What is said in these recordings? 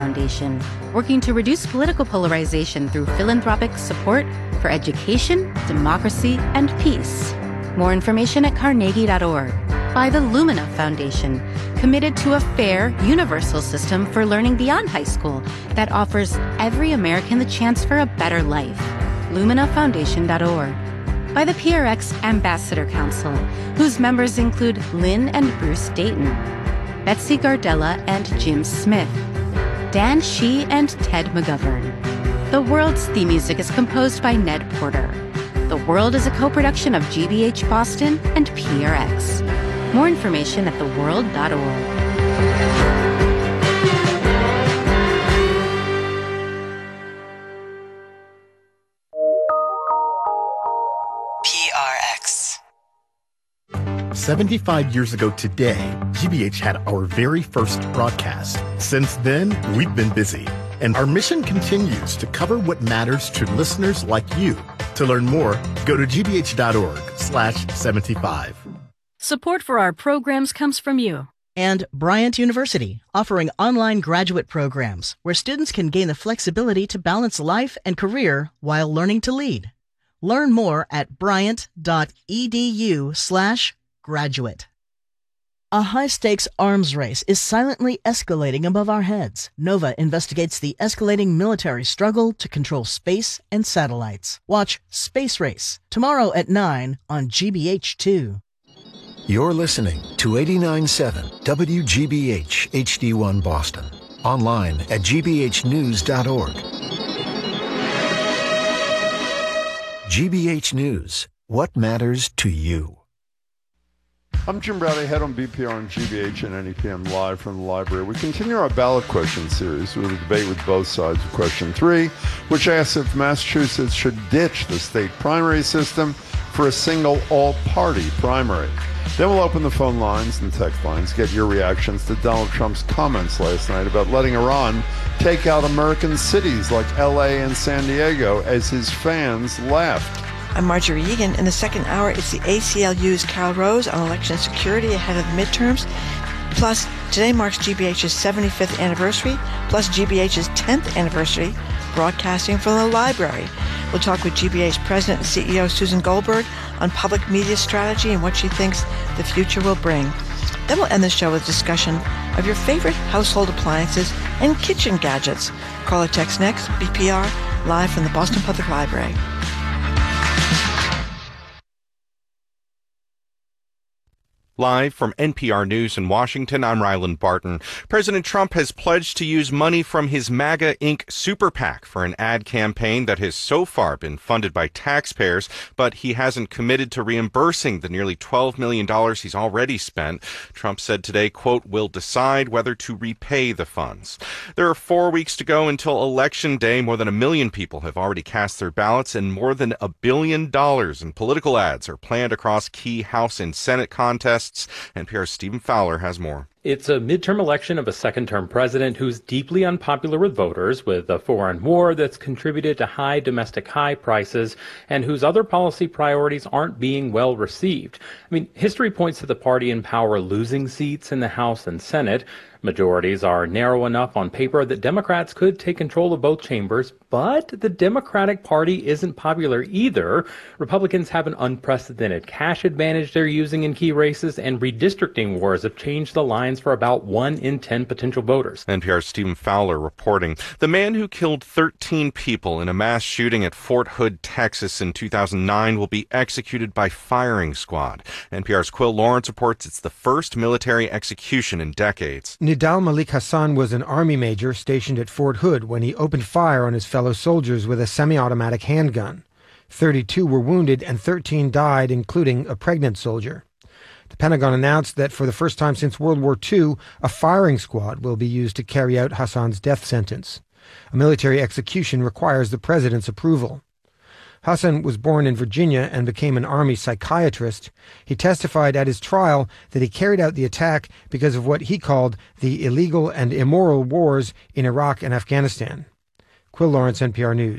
Foundation, working to reduce political polarization through philanthropic support for education, democracy, and peace. More information at carnegie.org. By the Lumina Foundation, committed to a fair, universal system for learning beyond high school that offers every American the chance for a better life. LuminaFoundation.org. By the PRX Ambassador Council, whose members include Lynn and Bruce Dayton, Betsy Gardella and Jim Smith, Dan Shee and Ted McGovern. The World's theme music is composed by Ned Porter. The World is a co-production of GBH Boston and PRX. More information at theworld.org. PRX. 75 years ago today, GBH had our very first broadcast. Since then, we've been busy, and our mission continues to cover what matters to listeners like you. To learn more, go to gbh.org/75. Support for our programs comes from you. And Bryant University, offering online graduate programs where students can gain the flexibility to balance life and career while learning to lead. Learn more at bryant.edu/graduate. A high-stakes arms race is silently escalating above our heads. NOVA investigates the escalating military struggle to control space and satellites. Watch Space Race tomorrow at 9 on GBH2. You're listening to 89.7 WGBH HD1 Boston. Online at gbhnews.org. GBH News. What matters to you? I'm Jim Browdy, head on BPR and GBH and NEPM live from the library. We continue our ballot question series with a debate with both sides of question 3, which asks if Massachusetts should ditch the state primary system for a single all-party primary. Then we'll open the phone lines and text lines, get your reactions to Donald Trump's comments last night about letting Iran take out American cities like LA and San Diego as his fans left. I'm Marjorie Egan. In the second hour, it's the ACLU's Carol Rose on election security ahead of the midterms. Plus, today marks GBH's 75th anniversary, plus GBH's 10th anniversary, broadcasting from the library. We'll talk with GBH President and CEO Susan Goldberg on public media strategy and what she thinks the future will bring. Then we'll end the show with a discussion of your favorite household appliances and kitchen gadgets. Call or text next, BPR, live from the Boston Public Library. Live from NPR News in Washington, I'm Ryland Barton. President Trump has pledged to use money from his MAGA Inc. super PAC for an ad campaign that has so far been funded by taxpayers, but he hasn't committed to reimbursing the nearly $12 million he's already spent. Trump said today, quote, "We'll decide whether to repay the funds." There are 4 weeks to go until Election Day. More than 1 million people have already cast their ballots, and more than $1 billion in political ads are planned across key House and Senate contests. NPR's Stephen Fowler has more. It's a midterm election of a second-term president who's deeply unpopular with voters, with a foreign war that's contributed to high domestic high prices, and whose other policy priorities aren't being well received. I mean, history points to the party in power losing seats in the House and Senate. Majorities are narrow enough on paper that Democrats could take control of both chambers, but the Democratic Party isn't popular either. Republicans have an unprecedented cash advantage they're using in key races, and redistricting wars have changed the lines for about 1 in 10 potential voters. NPR's Stephen Fowler reporting. The man who killed 13 people in a mass shooting at Fort Hood, Texas in 2009 will be executed by firing squad. NPR's Quill Lawrence reports it's the first military execution in decades. Nidal Malik Hassan was an Army major stationed at Fort Hood when he opened fire on his fellow soldiers with a semi-automatic handgun. 32 were wounded and 13 died, including a pregnant soldier. The Pentagon announced that for the first time since World War II, a firing squad will be used to carry out Hassan's death sentence. A military execution requires the president's approval. Hassan was born in Virginia and became an Army psychiatrist. He testified at his trial that he carried out the attack because of what he called the illegal and immoral wars in Iraq and Afghanistan. Quill Lawrence, NPR News.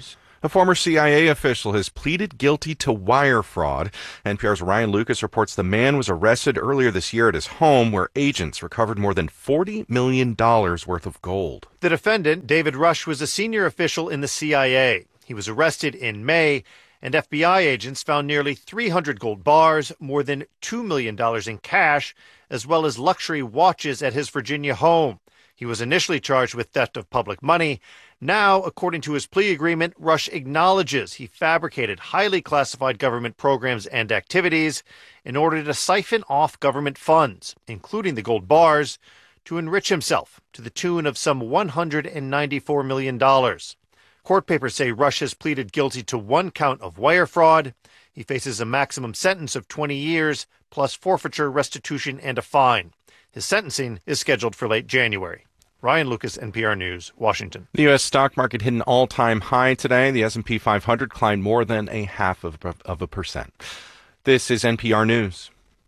A former CIA official has pleaded guilty to wire fraud. NPR's Ryan Lucas reports the man was arrested earlier this year at his home, where agents recovered more than $40 million worth of gold. The defendant, David Rush, was a senior official in the CIA. He was arrested in May, and FBI agents found nearly 300 gold bars, more than $2 million in cash, as well as luxury watches at his Virginia home. He was initially charged with theft of public money. Now, according to his plea agreement, Rush acknowledges he fabricated highly classified government programs and activities in order to siphon off government funds, including the gold bars, to enrich himself to the tune of some $194 million. Court papers say Rush has pleaded guilty to one count of wire fraud. He faces a maximum sentence of 20 years, plus forfeiture, restitution, and a fine. His sentencing is scheduled for late January. Ryan Lucas, NPR News, Washington. The U.S. stock market hit an all-time high today. The S&P 500 climbed more than 0.5%. This is NPR News.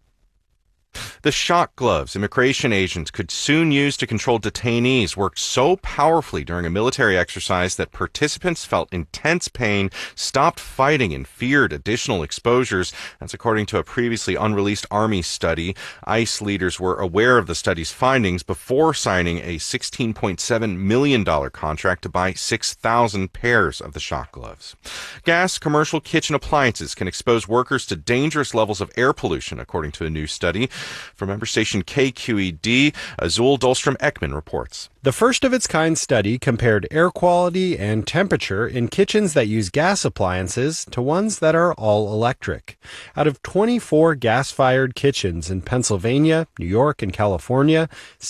The shock gloves immigration agents could soon use to control detainees worked so powerfully during a military exercise that participants felt intense pain, stopped fighting, and feared additional exposures. That's according to a previously unreleased Army study. ICE leaders were aware of the study's findings before signing a $16.7 million contract to buy 6,000 pairs of the shock gloves. Gas commercial kitchen appliances can expose workers to dangerous levels of air pollution, according to a new study. From member station KQED, Azul Dahlstrom-Ekman reports. The first of its kind study compared air quality and temperature in kitchens that use gas appliances to ones that are all electric. Out of 24 gas-fired kitchens in Pennsylvania, New York, and California,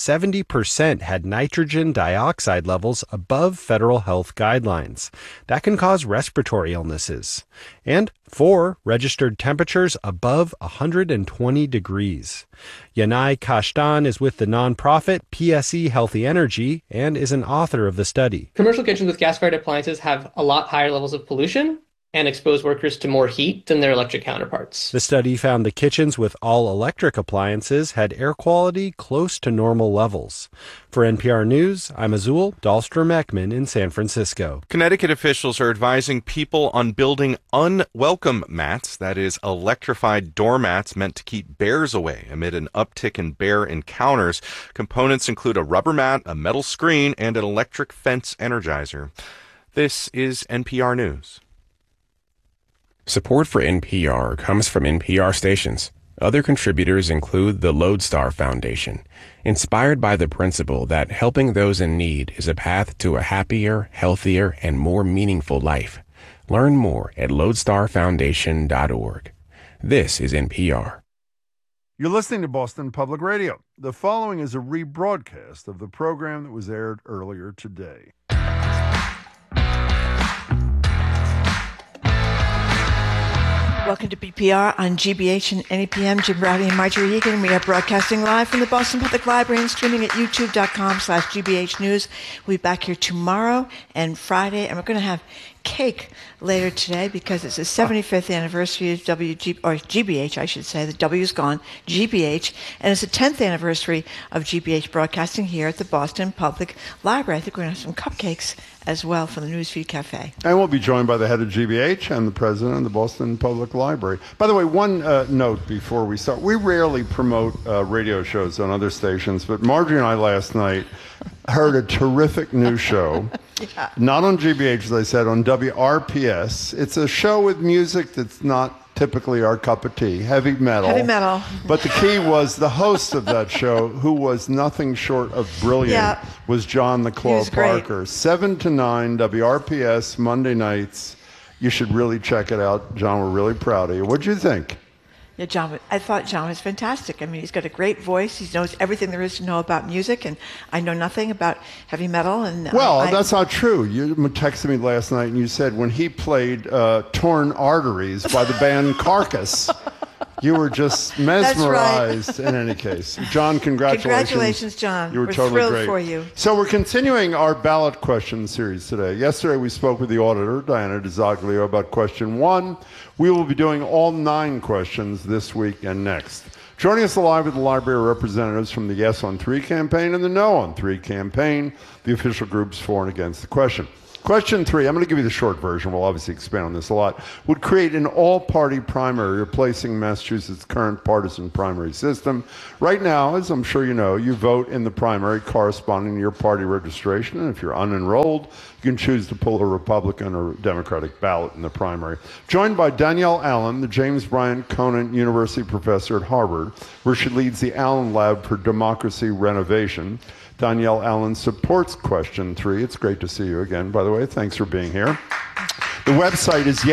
70% had nitrogen dioxide levels above federal health guidelines. That can cause respiratory illnesses. And 4 registered temperatures above 120 degrees. Yanai Kashtan is with the nonprofit PSE Healthy Energy and is an author of the study. Commercial kitchens with gas-fired appliances have a lot higher levels of pollution and expose workers to more heat than their electric counterparts. The study found the kitchens with all-electric appliances had air quality close to normal levels. For NPR News, I'm Azul Dahlstrom-Ekman in San Francisco. Connecticut officials are advising people on building unwelcome mats, that is, electrified doormats meant to keep bears away amid an uptick in bear encounters. Components include a rubber mat, a metal screen, and an electric fence energizer. This is NPR News. Support for NPR comes from NPR stations. Other contributors include the Lodestar Foundation, inspired by the principle that helping those in need is a path to a happier, healthier, and more meaningful life. Learn more at lodestarfoundation.org. This is NPR. You're listening to Boston Public Radio. The following is a rebroadcast of the program that was aired earlier today. Welcome to BPR on GBH and NEPM. Jim Browdy and Marjorie Egan. We are broadcasting live from the Boston Public Library and streaming at youtube.com/GBH News. We'll be back here tomorrow and Friday, and we're going to have cake later today because it's the 75th anniversary of GBH, I should say. The W is gone, GBH, and it's the 10th anniversary of GBH broadcasting here at the Boston Public Library. I think we're going to have some cupcakes as well from the Newsfeed Cafe. And we'll be joined by the head of GBH and the president of the Boston Public Library. By the way, one note before we start. We rarely promote radio shows on other stations, but Marjorie and I last night heard a terrific new show. Yeah. Not on GBH, as I said, on WRPS. It's a show with music that's not typically our cup of tea, heavy metal. Heavy metal. But the key was the host of that show, who was nothing short of brilliant, was John the Claw Parker. Great. 7 to 9, WRPS, Monday nights. You should really check it out. John, we're really proud of you. What'd you think? Yeah, John. I thought John was fantastic. I mean, he's got a great voice. He knows everything there is to know about music, and I know nothing about heavy metal. And well, that's not true. You texted me last night, and you said when he played "Torn Arteries" by the band Carcass, you were just mesmerized. Right. In any case, John, congratulations! Congratulations, John. You were we're totally thrilled great for you. So we're continuing our ballot question series today. Yesterday, we spoke with the auditor, Diana DiZoglio, about question 1. We will be doing all 9 questions this week and next. Joining us live at the library are representatives from the Yes on 3 campaign and the No on 3 campaign, the official groups for and against the question. Question 3, I'm going to give you the short version. We'll obviously expand on this a lot. Would create an all-party primary, replacing Massachusetts' current partisan primary system. Right now, as I'm sure you know, you vote in the primary corresponding to your party registration, and if you're unenrolled, you can choose to pull a Republican or Democratic ballot in the primary. Joined by Danielle Allen, the James Bryant Conant University professor at Harvard, where she leads the Allen Lab for Democracy Renovation. Danielle Allen supports question 3. It's great to see you again, by the way. Thanks for being here. The website is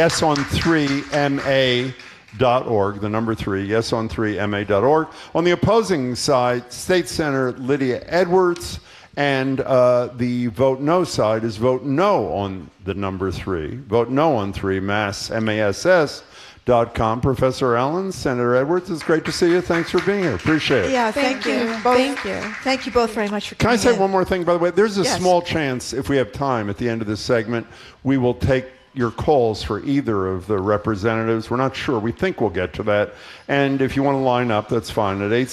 yeson3ma.org, the number 3, yeson3ma.org. On the opposing side, State Senator Lydia Edwards, and the vote no side is vote no on the number 3. Vote no on 3, mass.com. Professor Allen, Senator Edwards, it's great to see you. Thanks for being here. Appreciate it. Yeah, thank you both. Thank you. Thank you both very much for coming. Can I say one more thing, by the way? There's a Yes. small chance, if we have time at the end of this segment, we will take your calls for either of the representatives. We're not sure. We think we'll get to that. And if you want to line up, that's fine at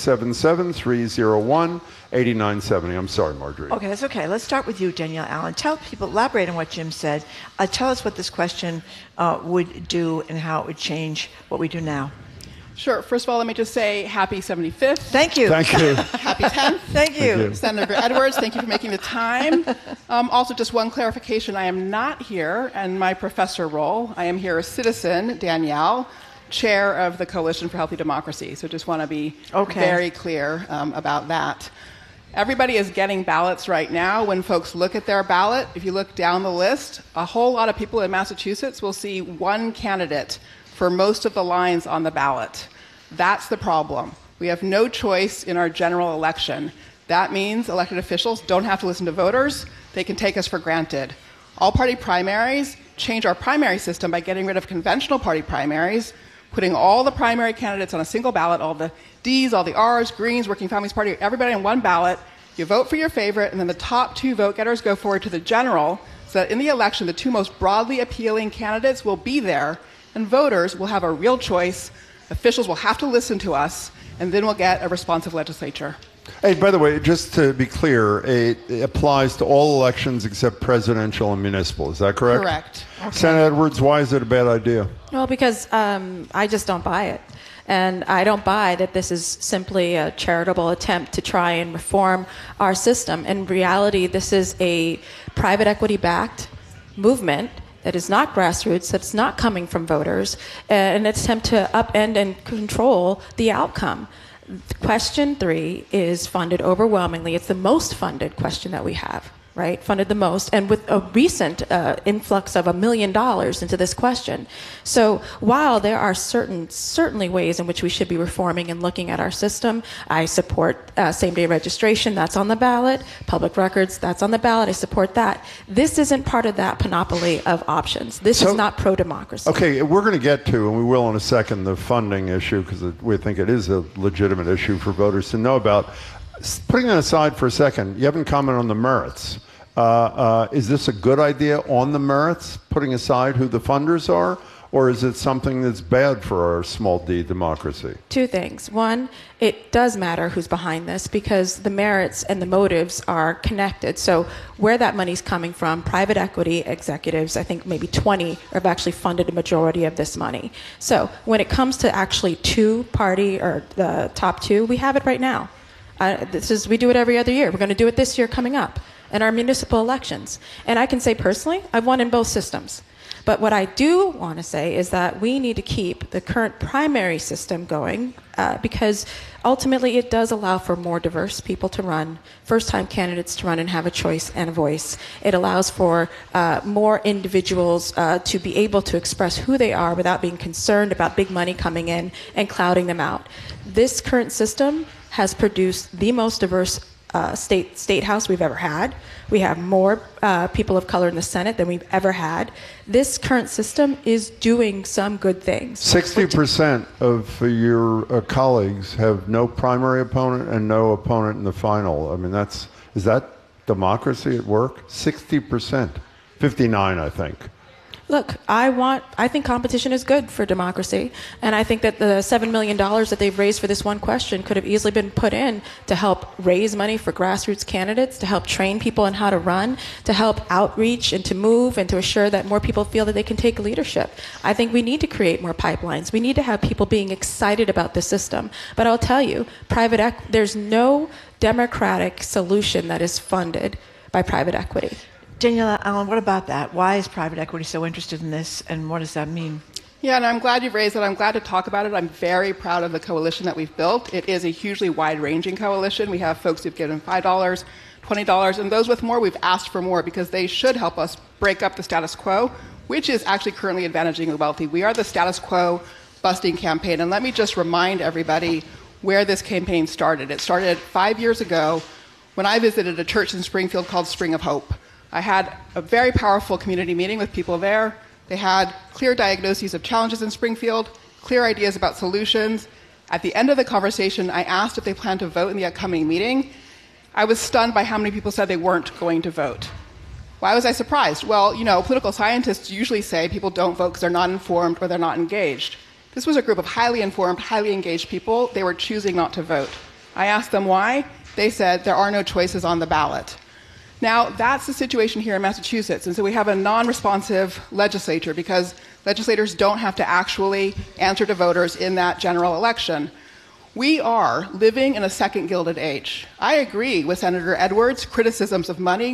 877-301-8970. I'm sorry, Marjorie. Okay, that's okay. Let's start with you, Danielle Allen. Tell people, elaborate on what Jim said. Tell us what this question would do and how it would change what we do now. Sure. First of all, let me just say happy 75th. Thank you. Thank you. Happy 10th. Thank you. Senator Edwards, thank you for making the time. Also, just one clarification. I am not here in my professor role. I am here as citizen, Danielle, chair of the Coalition for Healthy Democracy. So just want to be very clear about that. Everybody is getting ballots right now. When folks look at their ballot, if you look down the list, a whole lot of people in Massachusetts will see one candidate for most of the lines on the ballot. That's the problem. We have no choice in our general election. That means elected officials don't have to listen to voters. They can take us for granted. All-party primaries change our primary system by getting rid of conventional party primaries, putting all the primary candidates on a single ballot, all the Ds, all the Rs, Greens, Working Families Party, everybody on one ballot. You vote for your favorite, and then the top 2 vote-getters go forward to the general, so that in the election, the 2 most broadly appealing candidates will be there, and voters will have a real choice. Officials will have to listen to us, and then we'll get a responsive legislature. Hey, by the way, just to be clear, it applies to all elections except presidential and municipal. Is that correct? Correct. Okay. Senator Edwards, why is it a bad idea? Well, because I just don't buy it. And I don't buy that this is simply a charitable attempt to try and reform our system. In reality, this is a private equity-backed movement that is not grassroots, that's not coming from voters, an attempt to upend and control the outcome. Question 3 is funded overwhelmingly. It's the most funded question that we have, right? Funded the most, and with a recent influx of $1 million into this question. So while there are certainly ways in which we should be reforming and looking at our system, I support same-day registration, that's on the ballot, public records, that's on the ballot, I support that. This isn't part of that panoply of options. This is not pro-democracy. Okay, we're going to get to, and we will in a second, the funding issue, because we think it is a legitimate issue for voters to know about. Putting that aside for a second, you haven't commented on the merits. Is this a good idea on the merits, putting aside who the funders are, or is it something that's bad for our small d democracy? 2 things. One, it does matter who's behind this because the merits and the motives are connected. So where that money's coming from, private equity executives, I think maybe 20 have actually funded a majority of this money. So when it comes to actually 2-party or the top 2, we have it right now. We do it every other year. We're going to do it this year coming up in our municipal elections. And I can say personally, I've won in both systems. But what I do want to say is that we need to keep the current primary system going because ultimately it does allow for more diverse people to run, first-time candidates to run and have a choice and a voice. It allows for more individuals to be able to express who they are without being concerned about big money coming in and clouding them out. This current system has produced the most diverse state house we've ever had. We have more people of color in the Senate than we've ever had. This current system is doing some good things. 60% of your colleagues have no primary opponent and no opponent in the final. I mean, is that democracy at work? 60%. 59, I think. Look, I think competition is good for democracy, and I think that the $7 million that they've raised for this one question could have easily been put in to help raise money for grassroots candidates, to help train people on how to run, to help outreach and to move and to assure that more people feel that they can take leadership. I think we need to create more pipelines. We need to have people being excited about the system. But I'll tell you, there's no democratic solution that is funded by private equity. Danielle Allen, what about that? Why is private equity so interested in this, and what does that mean? Yeah, and I'm glad you've raised it. I'm glad to talk about it. I'm very proud of the coalition that we've built. It is a hugely wide-ranging coalition. We have folks who've given $5, $20, and those with more, we've asked for more because they should help us break up the status quo, which is actually currently advantaging the wealthy. We are the status quo busting campaign, and let me just remind everybody where this campaign started. It started 5 years ago when I visited a church in Springfield called Spring of Hope. I had a very powerful community meeting with people there. They had clear diagnoses of challenges in Springfield, clear ideas about solutions. At the end of the conversation, I asked if they planned to vote in the upcoming meeting. I was stunned by how many people said they weren't going to vote. Why was I surprised? Well, political scientists usually say people don't vote because they're not informed or they're not engaged. This was a group of highly informed, highly engaged people. They were choosing not to vote. I asked them why. They said there are no choices on the ballot. Now, that's the situation here in Massachusetts, and so we have a non-responsive legislature because legislators don't have to actually answer to voters in that general election. We are living in a second Gilded Age. I agree with Senator Edwards' criticisms of money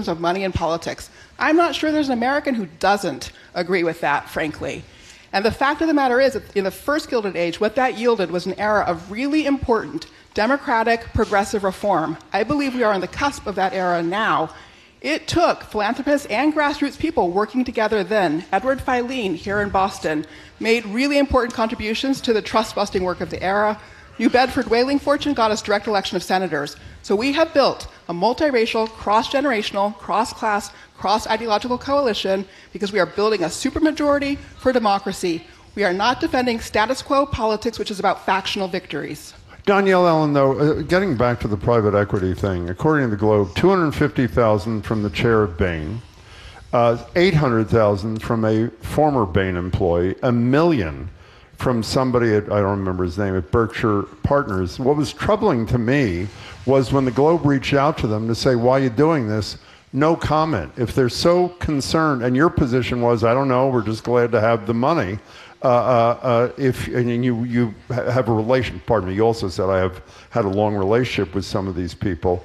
in politics. I'm not sure there's an American who doesn't agree with that, frankly. And the fact of the matter is, that in the first Gilded Age, what that yielded was an era of really important democratic, progressive reform. I believe we are on the cusp of that era now. It took philanthropists and grassroots people working together then. Edward Filene here in Boston made really important contributions to the trust-busting work of the era. New Bedford Whaling Fortune got us direct election of senators. So we have built a multiracial, cross-generational, cross-class, cross-ideological coalition because we are building a supermajority for democracy. We are not defending status quo politics, which is about factional victories. Danielle Allen, though, getting back to the private equity thing, according to the Globe, $250,000 from the chair of Bain, $800,000 from a former Bain employee, $1 million from somebody at, I don't remember his name, at Berkshire Partners. What was troubling to me was when the Globe reached out to them to say, why are you doing this? No comment. If they're so concerned, and your position was, I don't know, we're just glad to have the money. And you have a relation, pardon me, you also said I have had a long relationship with some of these people.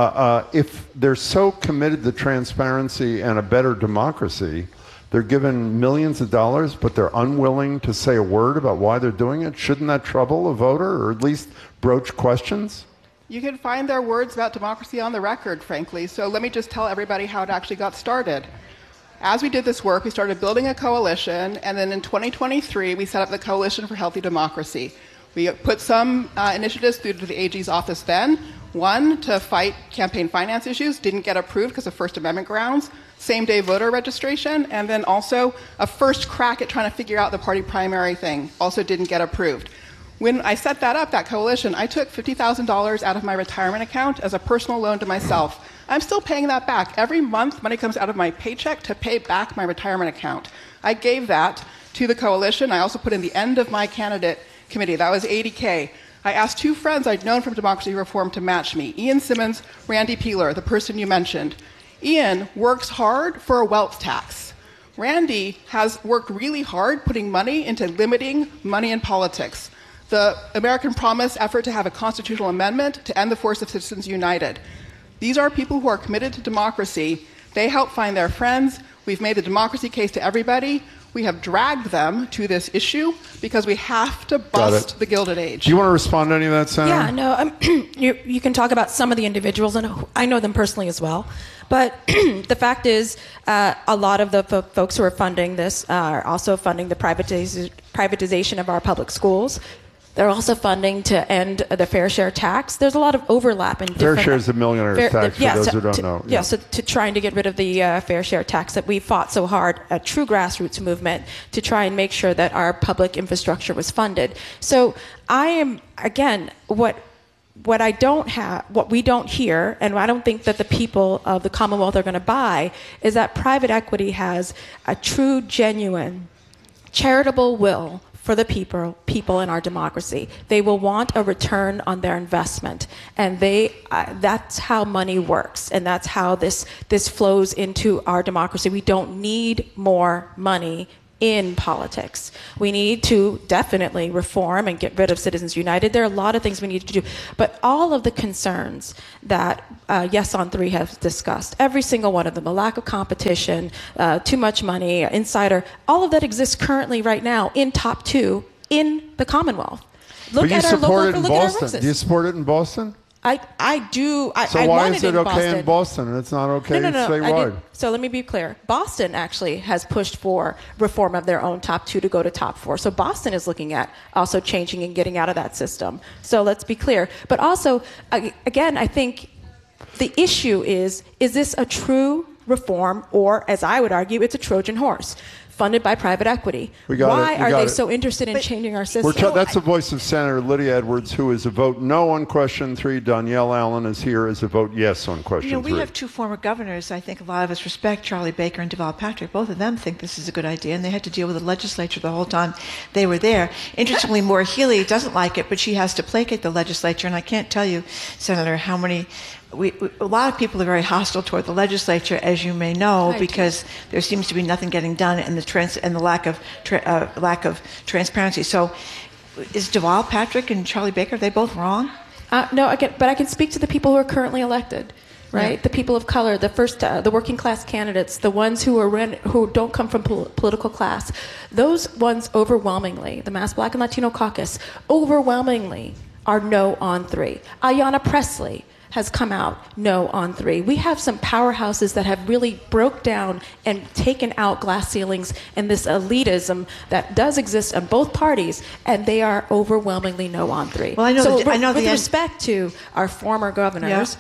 If they're so committed to transparency and a better democracy, they're given millions of dollars, but they're unwilling to say a word about why they're doing it. Shouldn't that trouble a voter, or at least broach questions? You can find their words about democracy on the record, frankly. So let me just tell everybody how it actually got started. As we did this work, we started building a coalition, and then in 2023, we set up the Coalition for Healthy Democracy. We put some initiatives through to the AG's office then. One, to fight campaign finance issues, didn't get approved because of First Amendment grounds. Same-day voter registration, and then also a first crack at trying to figure out the party primary thing, also didn't get approved. When I set that up, that coalition, I took $50,000 out of my retirement account as a personal loan to myself. I'm still paying that back. Every month, money comes out of my paycheck to pay back my retirement account. I gave that to the coalition. I also put in the end of my candidate committee. That was $80K. I asked two friends I'd known from Democracy Reform to match me, Ian Simmons, Randy Peeler, the person you mentioned. Ian works hard for a wealth tax. Randy has worked really hard putting money into limiting money in politics. The American Promise effort to have a constitutional amendment to end the force of Citizens United. These are people who are committed to democracy. They help find their friends. We've made the democracy case to everybody. We have dragged them to this issue because we have to bust the Gilded Age. Do you want to respond to any of that, Senator? Yeah, no, you can talk about some of the individuals, and I know them personally as well. But the fact is, a lot of the folks who are funding this are also funding the privatization of our public schools. They're also funding to end the fair share tax. There's a lot of overlap in different... Fair share is a millionaire's tax, for those who don't know. Yeah, so to trying to get rid of the fair share tax that we fought so hard, a true grassroots movement, to try and make sure that our public infrastructure was funded. So I am, again, what what we don't hear, and I don't think that the people of the Commonwealth are going to buy, is that private equity has a true, genuine, charitable will for the people in our democracy. They will want a return on their investment, and that's how money works, and that's how this flows into our democracy. We don't need more money in politics. We need to definitely reform and get rid of Citizens United. There are a lot of things we need to do, but all of the concerns that Yes on 3 has discussed, every single one of them, a lack of competition, too much money, insider, all of that exists currently right now in top 2 in the Commonwealth. Look at our local, look at our races. Do you support it in Boston? I do. So why is it okay in Boston and it's not okay statewide? So let me be clear. Boston actually has pushed for reform of their own top 2 to go to top 4. So Boston is looking at also changing and getting out of that system. So let's be clear. But also, again, I think the issue is this a true reform, or, as I would argue, it's a Trojan horse funded by private equity? Why are they so interested in changing our system? That's the voice of Senator Lydia Edwards, who is a vote no on question 3. Danielle Allen is here as a vote yes on question 3. We have 2 former governors I think a lot of us respect, Charlie Baker and Deval Patrick. Both of them think this is a good idea, and they had to deal with the legislature the whole time they were there. Interestingly, Maura Healey doesn't like it, but she has to placate the legislature, and I can't tell you, Senator, how many... a lot of people are very hostile toward the legislature, as you may know, because there seems to be nothing getting done and the lack of transparency. So, is Deval Patrick and Charlie Baker, are they both wrong? No, but I can speak to the people who are currently elected, right? Yeah. The people of color, the working class candidates, the ones who don't come from political class. Those ones overwhelmingly, the Mass Black and Latino Caucus, overwhelmingly are no on 3. Ayanna Pressley has come out no on 3. We have some powerhouses that have really broke down and taken out glass ceilings and this elitism that does exist on both parties, and they are overwhelmingly no on 3. Well, with respect to our former governors,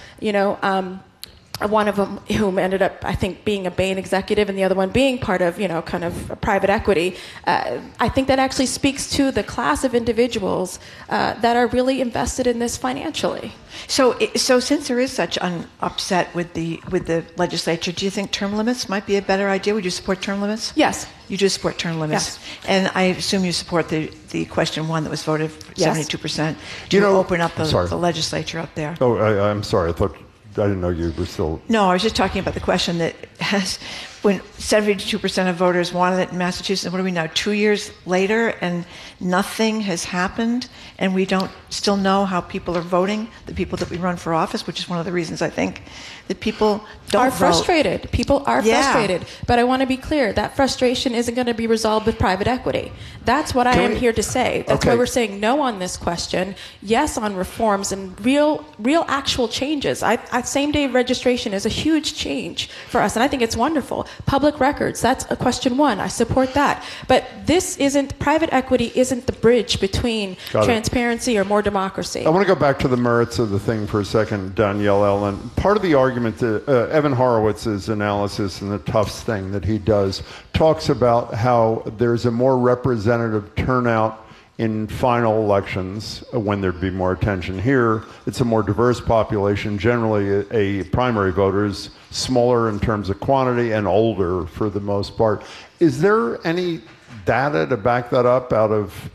one of them whom ended up, I think, being a Bain executive and the other one being part of, kind of private equity. I think that actually speaks to the class of individuals that are really invested in this financially. So since there is such an upset with the legislature, do you think term limits might be a better idea? Would you support term limits? Yes. You do support term limits? Yes. And I assume you support the question 1 that was voted 72% to open up the legislature up there. Oh, I'm sorry. I didn't know you were still... No, I was just talking about the question that when 72% of voters wanted it in Massachusetts, what are we now, 2 years later, and nothing has happened, and we don't still know how people are voting, the people that we run for office, which is one of the reasons I think that people don't vote. Frustrated. People are frustrated. But I want to be clear, that frustration isn't going to be resolved with private equity. That's what I am here to say. That's why we're saying no on this question, yes on reforms and real actual changes. Same-day registration is a huge change for us, and I think it's wonderful. Public records, that's a question 1. I support that. But private equity isn't the bridge between transparency or more democracy. I want to go back to the merits of the thing for a second, Danielle Allen. Part of the argument that Evan Horowitz's analysis and the Tufts thing that he does talks about how there's a more representative turnout in final elections when there'd be more attention. Here, it's a more diverse population. Generally, a primary voter is smaller in terms of quantity and older for the most part. Is there any data to back that up out of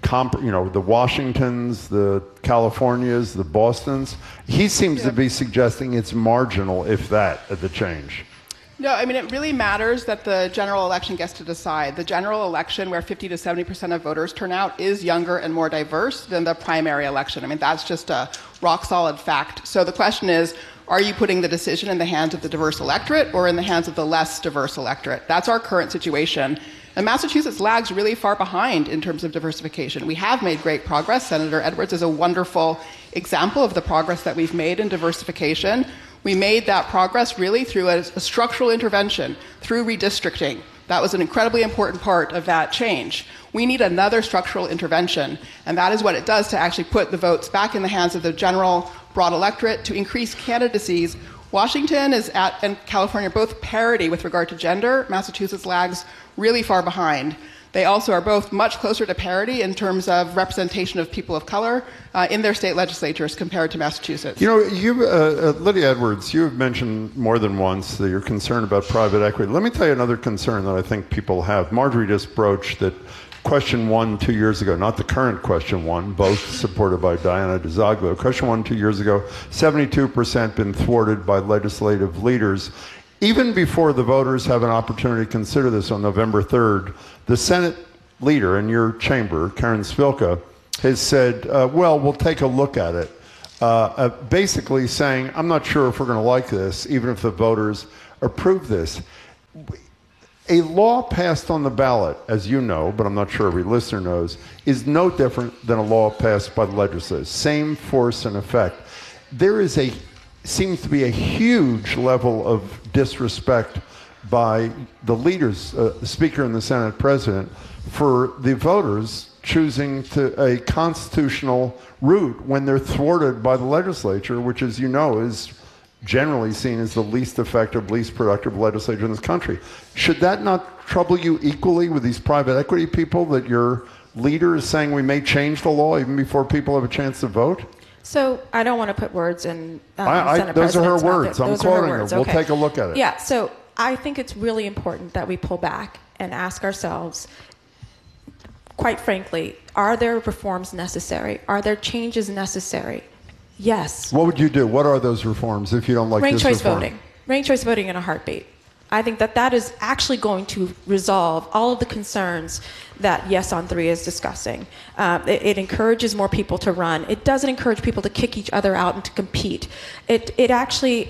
the Washingtons, the Californias, the Bostons? He seems to be suggesting it's marginal, if that, the change. No, I mean, it really matters that the general election gets to decide. The general election, where 50 to 70% of voters turn out, is younger and more diverse than the primary election. I mean, that's just a rock-solid fact. So the question is, are you putting the decision in the hands of the diverse electorate or in the hands of the less diverse electorate? That's our current situation. And Massachusetts lags really far behind in terms of diversification. We have made great progress. Senator Edwards is a wonderful example of the progress that we've made in diversification. We made that progress really through a structural intervention, through redistricting. That was an incredibly important part of that change. We need another structural intervention, and that is what it does to actually put the votes back in the hands of the general broad electorate, to increase candidacies Washington and California are both parity with regard to gender. Massachusetts lags really far behind. They also are both much closer to parity in terms of representation of people of color in their state legislatures compared to Massachusetts. You know, Lydia Edwards, you have mentioned more than once that you're concerned about private equity. Let me tell you another concern that I think people have. Marjorie just broached that question 1 2 years ago, not the current question 1, both supported by Diana DeZoglio. Question 1 2 years ago, 72% been thwarted by legislative leaders. Even before the voters have an opportunity to consider this on November 3rd, the Senate leader in your chamber, Karen Spilka, has said, well, we'll take a look at it. Basically saying, I'm not sure if we're going to like this, even if the voters approve this. A law passed on the ballot, as you know, but I'm not sure every listener knows, is no different than a law passed by the legislators. Same force and effect. There seems to be a huge level of disrespect by the leaders, the Speaker and the Senate President, for the voters choosing a constitutional route when they're thwarted by the legislature, which, as you know, is generally seen as the least effective, least productive legislature in this country. Should that not trouble you equally with these private equity people, that your leader is saying we may change the law even before people have a chance to vote? So I don't want to put words in those are her words. I'm quoting her. We'll take a look at it. Yeah, so I think it's really important that we pull back and ask ourselves, quite frankly, are there reforms necessary? Are there changes necessary? Yes. What would you do? What are those reforms if you don't like ranked this choice reform? voting. Ranked choice voting in a heartbeat. I think that is actually going to resolve all of the concerns that Yes on 3 is discussing. It encourages more people to run. It doesn't encourage people to kick each other out and to compete. It actually,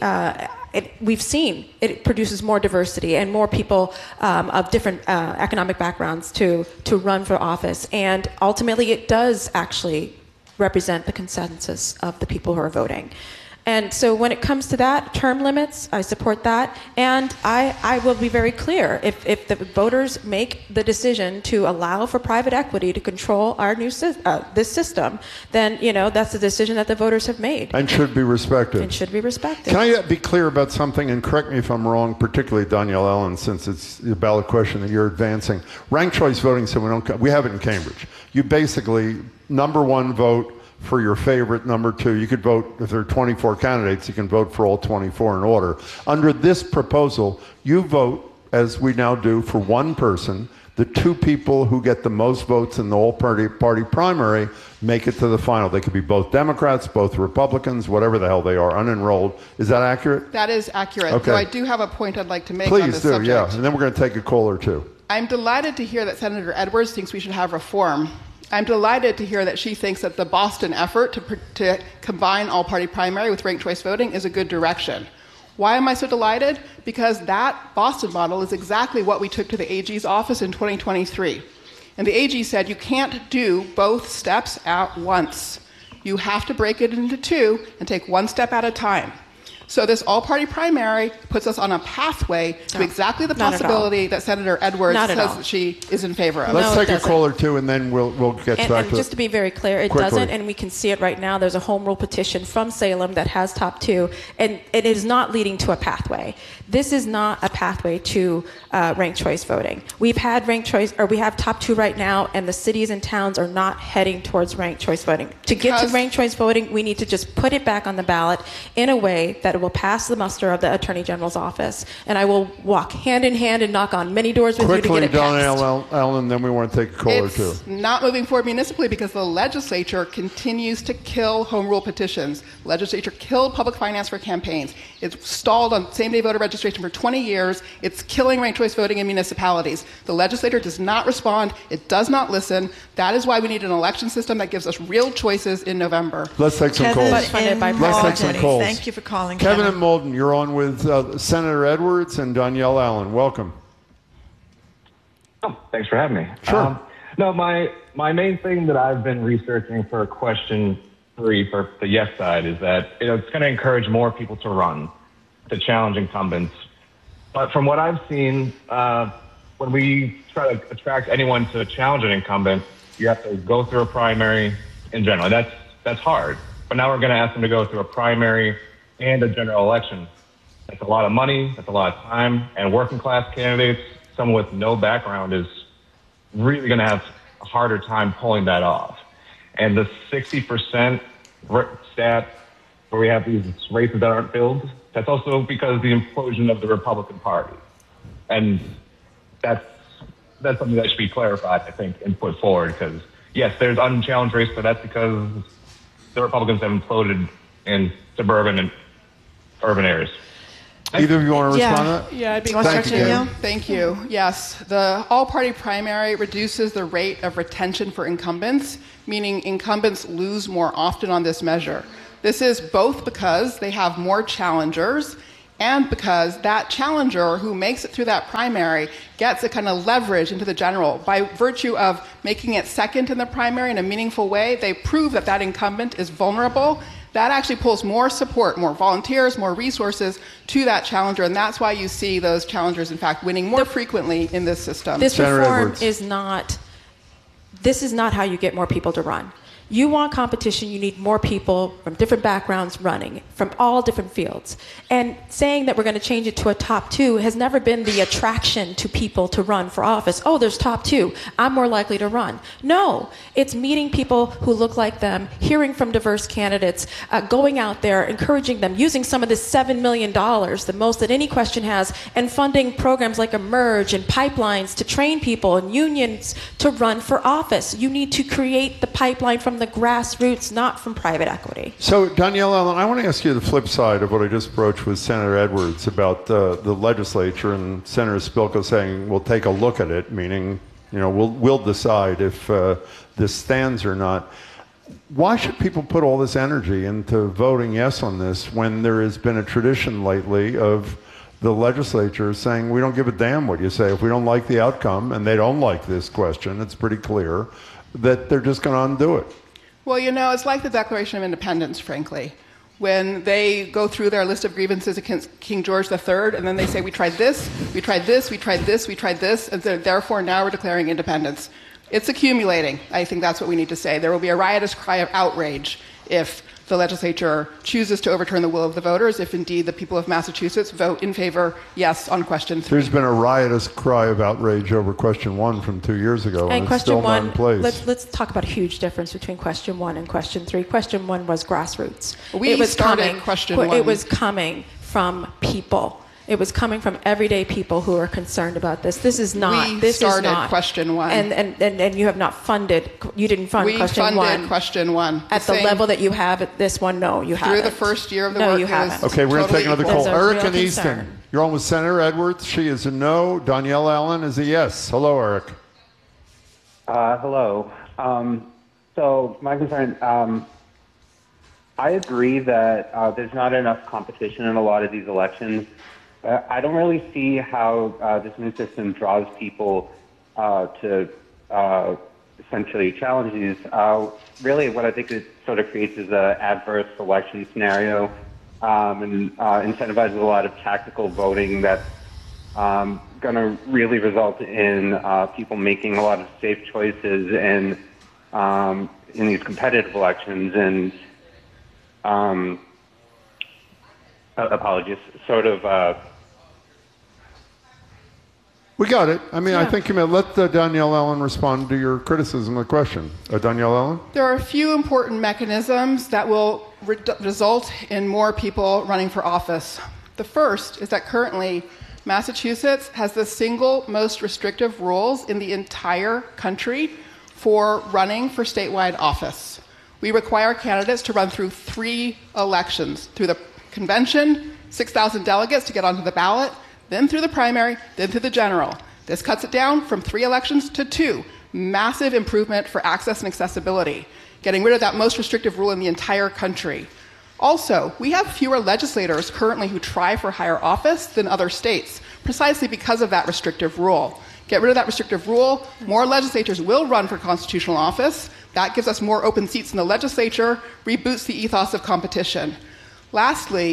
we've seen, it produces more diversity and more people of different economic backgrounds to run for office. And ultimately, it does actually represent the consensus of the people who are voting. And so when it comes to that, term limits, I support that. And I will be very clear. If the voters make the decision to allow for private equity to control our new this system, then, that's the decision that the voters have made. And should be respected. And should be respected. Can I be clear about something, and correct me if I'm wrong, particularly Danielle Allen, since it's the ballot question that you're advancing. Ranked choice voting, so we have it in Cambridge. You basically, number 1, vote for your favorite. Number 2, you could vote, if there are 24 candidates, you can vote for all 24 in order. Under this proposal, you vote, as we now do, for one person. The 2 people who get the most votes in the all-party primary make it to the final. They could be both Democrats, both Republicans, whatever the hell they are, unenrolled. Is that accurate? That is accurate. Okay. So I do have a point I'd like to make on Please this do, subject. yeah. And then we're going to take a call or two. I'm delighted to hear that Senator Edwards thinks we should have reform. I'm delighted to hear that she thinks that the Boston effort to combine all-party primary with ranked choice voting is a good direction. Why am I so delighted? Because that Boston model is exactly what we took to the AG's office in 2023. And the AG said you can't do both steps at once. You have to break it into 2 and take one step at a time. So this all-party primary puts us on a pathway to exactly the possibility that Senator Edwards says that she is in favor of. Let's take a call or two, and then we'll get back to it. And just to be very clear, it doesn't, and we can see it right now. There's a home rule petition from Salem that has top 2, and it is not leading to a pathway. This is not a pathway to ranked choice voting. We've had ranked choice, or we have top 2 right now, and the cities and towns are not heading towards ranked choice voting. To get to ranked choice voting, we need to just put it back on the ballot in a way that it will pass the muster of the Attorney General's office. And I will walk hand in hand and knock on many doors with you to get it passed. Quickly, Ellen, then we want to take a call or two. It's not moving forward municipally because the legislature continues to kill home rule petitions. The legislature killed public finance for campaigns. It's stalled on same-day voter registration for 20 years. It's killing ranked choice voting in municipalities. The legislature does not respond. It does not listen. That is why we need an election system that gives us real choices in November. Let's take some calls. Let's take some calls. Thank you for calling, Kevin in Malden, you're on with Senator Edwards and Danielle Allen. Welcome. Oh, thanks for having me. Sure. No, my main thing that I've been researching for question 3 for the yes side is that it's going to encourage more people to run, to challenge incumbents. But from what I've seen, when we try to attract anyone to challenge an incumbent, you have to go through a primary in general. That's hard. But now we're going to ask them to go through a primary and a general election. That's a lot of money. That's a lot of time. And working class candidates, someone with no background, is really going to have a harder time pulling that off. And the 60% stat where we have these races that aren't filled, that's also because of the implosion of the Republican Party. And that's something that should be clarified, I think, and put forward, because, yes, there's unchallenged race, but that's because the Republicans have imploded in suburban and urban areas. Either of you want to respond to that? Yeah, I'd be glad to. Thank you. Yes, the all-party primary reduces the rate of retention for incumbents, meaning incumbents lose more often on this measure. This is both because they have more challengers and because that challenger who makes it through that primary gets a kind of leverage into the general. By virtue of making it second in the primary in a meaningful way, they prove that that incumbent is vulnerable. That actually pulls more support, more volunteers, more resources to that challenger, and that's why you see those challengers, in fact, winning more frequently in this system. This reform is not how you get more people to run. You want competition, you need more people from different backgrounds running, from all different fields. And saying that we're going to change it to a top two has never been the attraction to people to run for office. Oh, there's top two, I'm more likely to run. No, it's meeting people who look like them, hearing from diverse candidates, going out there, encouraging them, using some of this $7 million, the most that any question has, and funding programs like Emerge and pipelines to train people and unions to run for office. You need to create the pipeline from the grassroots, not from private equity. So, Danielle Allen, I want to ask you the flip side of what I just broached with Senator Edwards about the legislature and Senator Spilka saying, we'll take a look at it, meaning, we'll decide if this stands or not. Why should people put all this energy into voting yes on this when there has been a tradition lately of the legislature saying, we don't give a damn what you say. If we don't like the outcome, and they don't like this question, it's pretty clear, that they're just going to undo it. Well, it's like the Declaration of Independence, frankly. When they go through their list of grievances against King George III, and then they say, we tried this, we tried this, we tried this, we tried this, and so therefore now we're declaring independence. It's accumulating. I think that's what we need to say. There will be a riotous cry of outrage if the legislature chooses to overturn the will of the voters, if indeed the people of Massachusetts vote in favor, yes, on question 3. There's been a riotous cry of outrage over question 1 from 2 years ago, and it's still not in place. Let's talk about a huge difference between question 1 and question 3. Question 1 was grassroots. It was question 1. It was coming from people. It was coming from everyday people who are concerned about this. This is not. We started question 1, and you have not funded. You didn't fund question 1. We funded question 1 at the level that you have at this one. No, you haven't. Through the first year of the work. No, you haven't. Okay, we're going to take another call. Eric in Easton. Concern. You're on with Senator Edwards. She is a no. Danielle Allen is a yes. Hello, Eric. Hello. So my concern. I agree that there's not enough competition in a lot of these elections. I don't really see how this new system draws people to essentially challenge these. Really, what I think it sort of creates is an adverse election scenario and incentivizes a lot of tactical voting that's going to really result in people making a lot of safe choices in these competitive elections and apologies, sort of... We got it. I mean, yeah. I think you may let Danielle Allen respond to your criticism of the question. Danielle Allen? There are a few important mechanisms that will result in more people running for office. The first is that currently Massachusetts has the single most restrictive rules in the entire country for running for statewide office. We require candidates to run through 3 elections, through the convention, 6,000 delegates to get onto the ballot, then through the primary, then through the general. This cuts it down from 3 elections to 2. Massive improvement for access and accessibility, getting rid of that most restrictive rule in the entire country. Also, we have fewer legislators currently who try for higher office than other states, precisely because of that restrictive rule. Get rid of that restrictive rule, more legislators will run for constitutional office. That gives us more open seats in the legislature, reboots the ethos of competition. Lastly,